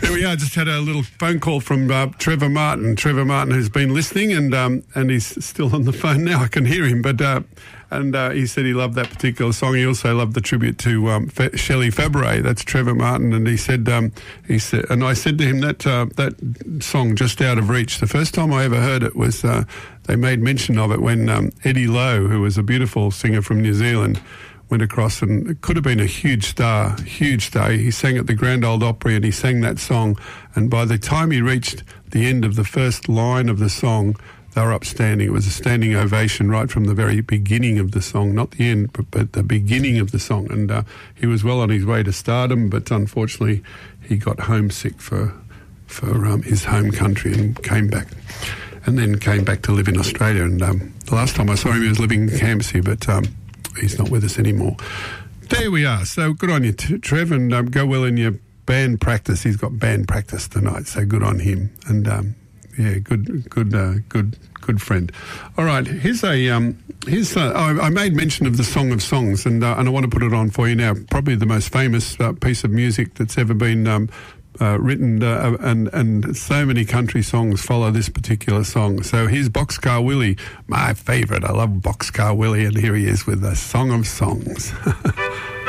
There we are. Just had a little phone call from Trevor Martin. Trevor Martin, who's been listening, and he's still on the phone now. I can hear him, but he said he loved that particular song. He also loved the tribute to Shelley Fabre. That's Trevor Martin, and he said, and I said to him that song Just Out of Reach. The first time I ever heard it was they made mention of it when Eddie Lowe, who was a beautiful singer from New Zealand, went across, and it could have been a huge star. He sang at the Grand Ole Opry, and he sang that song, and by the time he reached the end of the first line of the song, they were upstanding. It was a standing ovation right from the very beginning of the song, not the end, but the beginning of the song. And he was well on his way to stardom, but unfortunately he got homesick for his home country and came back. And then came back to live in Australia. And the last time I saw him, he was living in Campsie, but he's not with us anymore. There we are. So good on you, Trev, and go well in your band practice. He's got band practice tonight, so good on him. And good friend. All right, I made mention of the Song of Songs, and I want to put it on for you now. Probably the most famous piece of music that's ever been written, and so many country songs follow this particular song. So here's Boxcar Willie, my favourite. I love Boxcar Willie, and here he is with the Song of Songs.